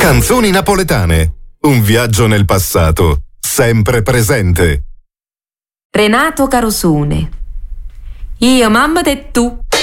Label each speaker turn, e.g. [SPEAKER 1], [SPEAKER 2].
[SPEAKER 1] Canzoni napoletane. Un viaggio nel passato, sempre presente.
[SPEAKER 2] Renato Carosone. Io, mamma e tu.